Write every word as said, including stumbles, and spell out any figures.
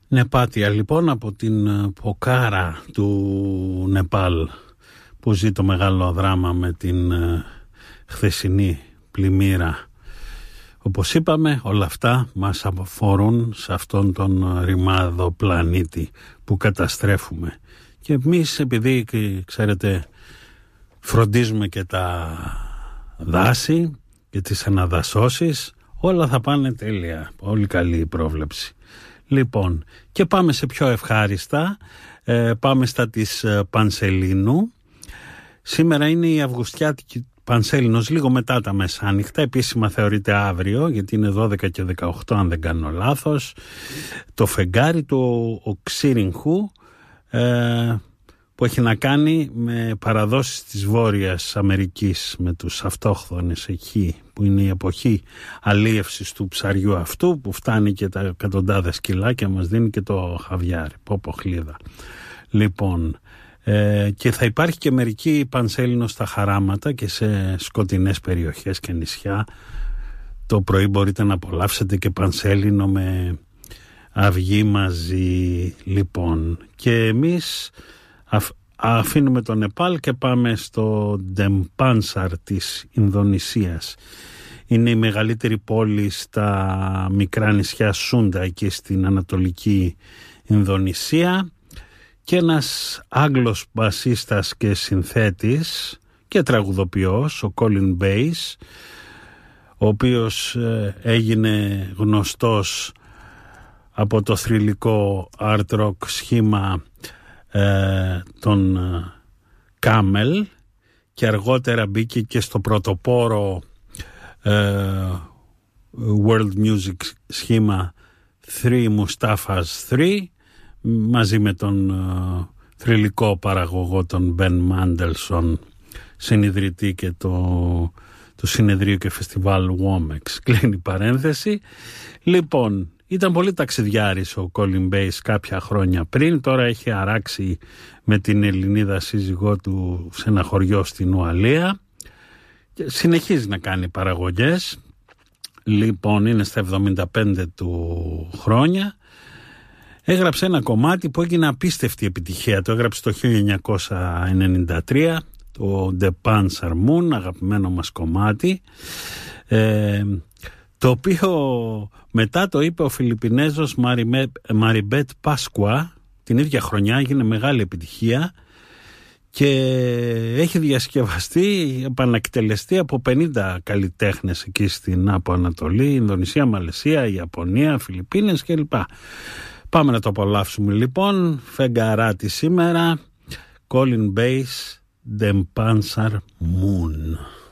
Νεπάτια λοιπόν, από την Ποκάρα του Νεπάλ, που ζει το μεγάλο δράμα με την ε, χθεσινή πλημμύρα. Όπως είπαμε, όλα αυτά μας αφορούν σε αυτόν τον ρημάδο πλανήτη που καταστρέφουμε. Και εμείς, επειδή ξέρετε φροντίζουμε και τα δάση και τις αναδασώσεις, όλα θα πάνε τέλεια. Πολύ καλή η πρόβλεψη. Λοιπόν, και πάμε σε πιο ευχάριστα. ε, Πάμε στα της Πανσελίνου. Σήμερα είναι η Αυγουστιάτικη Πανσέλινος, λίγο μετά τα μεσάνυχτα. Επίσημα θεωρείται αύριο, γιατί είναι δώδεκα και δεκαοκτώ αν δεν κάνω λάθος. Το φεγγάρι του Οξύριγχου, ε, που έχει να κάνει με παραδόσεις της Βόρειας Αμερικής, με τους αυτόχθονες εκεί, που είναι η εποχή αλίευσης του ψαριού αυτού, που φτάνει και τα εκατοντάδες κιλά και μας δίνει και το χαβιάρι, πόπο χλίδα. Λοιπόν, ε, και θα υπάρχει και μερική πανσέλινο στα χαράματα και σε σκοτεινές περιοχές και νησιά. Το πρωί μπορείτε να απολαύσετε και πανσέλινο με αυγή μαζί. Λοιπόν, και εμείς αφ, αφήνουμε το Νεπάλ και πάμε στο Ντεμπάνσαρ της Ινδονησίας. Είναι η μεγαλύτερη πόλη στα μικρά νησιά Σούντα, εκεί στην ανατολική Ινδονησία. Και ένας Άγγλος μπασίστας και συνθέτης και τραγουδοποιός, ο Colin Bass, ο οποίος ε, έγινε γνωστός από το θρυλικό art rock σχήμα ε, των Camel, και αργότερα μπήκε και στο πρωτοπόρο ε, world music σχήμα Three Mustafas Three, μαζί με τον uh, θρυλικό παραγωγό τον Ben Mandelson, συνιδρυτή και το, του συνεδρίου και φεστιβάλ Womex. Κλείνει παρένθεση. Λοιπόν, ήταν πολύ ταξιδιάρης ο Colin Bass κάποια χρόνια πριν. Τώρα έχει αράξει με την Ελληνίδα σύζυγό του σε ένα χωριό στην Ουαλία και συνεχίζει να κάνει παραγωγές. Λοιπόν, είναι στα εβδομήντα πέντε του χρόνια. Έγραψε ένα κομμάτι που έγινε απίστευτη επιτυχία. Το έγραψε το χίλια εννιακόσια ενενήντα τρία, το The Panzer Moon, αγαπημένο μας κομμάτι, ε, το οποίο μετά το είπε ο Φιλιππινέζος Μαριμπέτ Πάσκουα. Την ίδια χρονιά έγινε μεγάλη επιτυχία και έχει διασκευαστεί, επανακτελεστεί από πενήντα καλλιτέχνες εκεί στην Άπο Ανατολή, Ινδονησία, Μαλαισία, Ιαπωνία, Φιλιππίνες κλπ. Πάμε να το απολαύσουμε λοιπόν. Φεγγαράτη σήμερα, Colin Bass, The Panzer Moon.